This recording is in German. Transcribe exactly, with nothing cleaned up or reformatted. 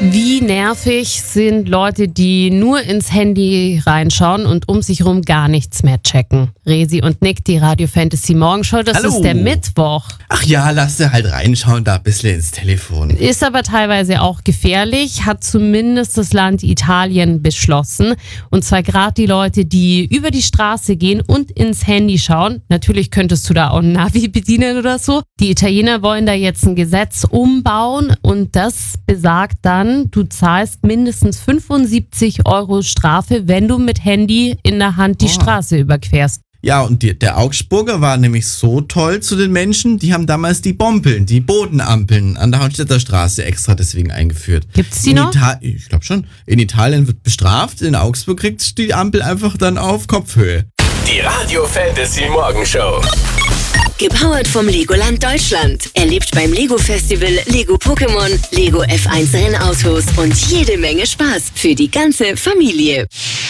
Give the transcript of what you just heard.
Wie nervig sind Leute, die nur ins Handy reinschauen und um sich rum gar nichts mehr checken? Resi und Nick, die Radio Fantasy Morgenshow, das Hallo. ist der Mittwoch. Ach ja, lass dir halt reinschauen, da ein bisschen ins Telefon. Ist aber teilweise auch gefährlich, hat zumindest das Land Italien beschlossen. Und zwar gerade die Leute, die über die Straße gehen und ins Handy schauen. Natürlich könntest du da auch ein Navi bedienen oder so. Die Italiener wollen da jetzt ein Gesetz umbauen und das besagt dann, du zahlst mindestens fünfundsiebzig Euro Strafe, wenn du mit Handy in der Hand die Oh. Straße überquerst. Ja, und die, der Augsburger war nämlich so toll zu den Menschen, die haben damals die Bompeln, die Bodenampeln an der Haunstädter Straße extra deswegen eingeführt. Gibt's die In noch? Ita- ich glaube schon. In Italien wird bestraft, in Augsburg kriegt die Ampel einfach dann auf Kopfhöhe. Die Radio Fantasy Morgenshow. Gepowert vom Legoland Deutschland. Erlebt beim Lego Festival Lego Pokémon, Lego F eins Rennautos und jede Menge Spaß für die ganze Familie.